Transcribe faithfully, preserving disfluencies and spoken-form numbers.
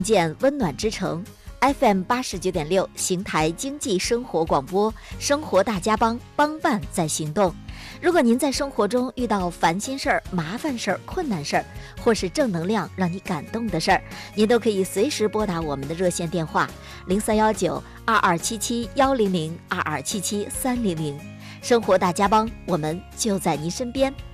建温暖之城 F M 八十九点六邢台经济生活广播，生活大家帮，帮办在行动。如果您在生活中遇到烦心事儿、麻烦事儿、困难事儿，或是正能量让你感动的事儿，您都可以随时拨打我们的热线电话零三幺九二二七七幺零零二二七七三零零。生活大家帮，我们就在您身边。